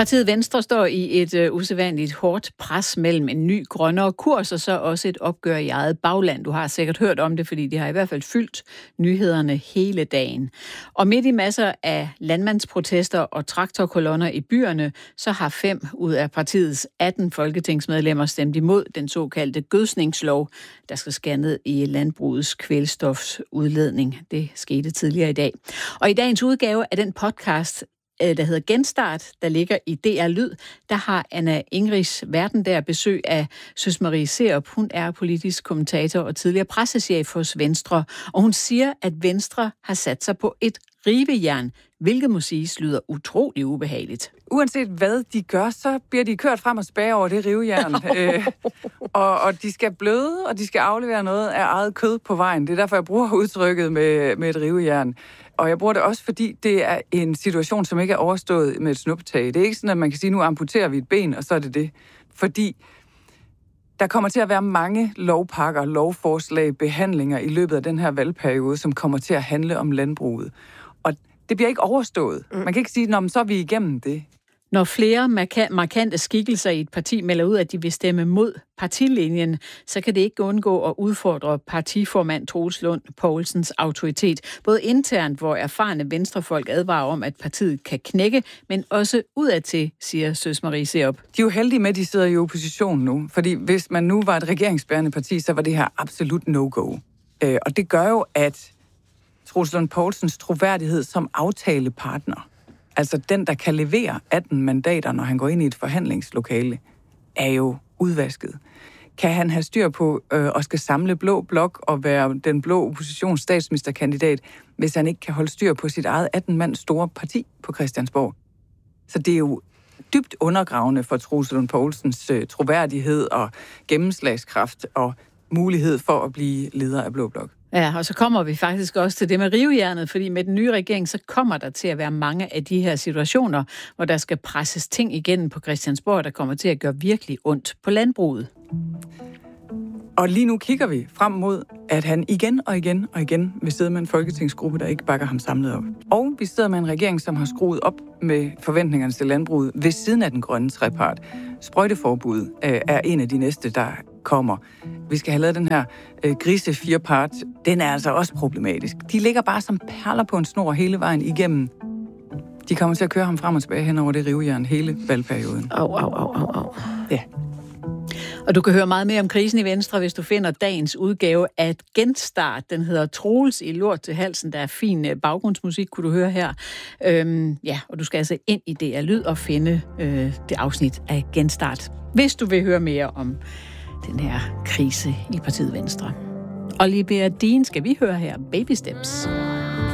Partiet Venstre står i et usædvanligt hårdt pres mellem en ny grønnere kurs og så også et opgør i eget bagland. Du har sikkert hørt om det, fordi det har i hvert fald fyldt nyhederne hele dagen. Og midt i masser af landmandsprotester og traktorkolonner i byerne, så har 5 ud af partiets 18 folketingsmedlemmer stemt imod den såkaldte gødsningslov, der skal skære ned i landbrugets kvælstofudledning. Det skete tidligere i dag. Og i dagens udgave af den podcast, der hedder Genstart, der ligger i DR Lyd, der har Anna Ingrids Verden der besøg af Søs Marie Serup. Hun er politisk kommentator og tidligere pressechef hos Venstre, og hun siger, at Venstre har sat sig på et rivejern, hvilket må siges lyder utrolig ubehageligt. Uanset hvad de gør, så bliver de kørt frem og tilbage over det rivejern. Og de skal bløde, og de skal aflevere noget af eget kød på vejen. Det er derfor, jeg bruger udtrykket med et rivejern. Og jeg bruger det også, fordi det er en situation, som ikke er overstået med et snuptag. Det er ikke sådan, at man kan sige, nu amputerer vi et ben, og så er det det. Fordi der kommer til at være mange lovpakker, lovforslag, behandlinger i løbet af den her valgperiode, som kommer til at handle om landbruget. Og det bliver ikke overstået. Man kan ikke sige, så er vi igennem det. Når flere markante skikkelser i et parti melder ud, at de vil stemme mod partilinjen, så kan det ikke undgå at udfordre partiformand Troels Lund Poulsens autoritet. Både internt, hvor erfarne venstrefolk advarer om, at partiet kan knække, men også udadtil, siger Søs Marie Serup. De er jo heldige med, at de sidder i opposition nu. Fordi hvis man nu var et regeringsbærende parti, så var det her absolut no-go. Og det gør jo, at Troels Lund Poulsens troværdighed som aftalepartner, altså den, der kan levere 18 mandater, når han går ind i et forhandlingslokale, er jo udvasket. Kan han have styr på og skal samle blå blok og være den blå oppositions statsministerkandidat, hvis han ikke kan holde styr på sit eget 18-mands store parti på Christiansborg? Så det er jo dybt undergravende for Troels Lund Poulsens troværdighed og gennemslagskraft og mulighed for at blive leder af blå blok. Ja, og så kommer vi faktisk også til det med rivejernet, fordi med den nye regering, så kommer der til at være mange af de her situationer, hvor der skal presses ting igennem på Christiansborg, der kommer til at gøre virkelig ondt på landbruget. Og lige nu kigger vi frem mod, at han igen og igen og igen vil sidde med en folketingsgruppe, der ikke bakker ham samlet op. Og vi sidder med en regering, som har skruet op med forventningerne til landbruget ved siden af den grønne trepart. Sprøjteforbud er en af de næste, der kommer. Vi skal have lavet den her grise 4-part. Den er altså også problematisk. De ligger bare som perler på en snor hele vejen igennem. De kommer til at køre ham frem og tilbage hen over det rivejern hele valgperioden. Au. Ja. Og du kan høre meget mere om krisen i Venstre, hvis du finder dagens udgave af Genstart. Den hedder Troels i lort til halsen. Der er fin baggrundsmusik, kunne du høre her. Og du skal altså ind i DR Lyd og finde det afsnit af Genstart, hvis du vil høre mere om den her krise i partiet Venstre. Olivia Dean skal vi høre her. Baby Steps.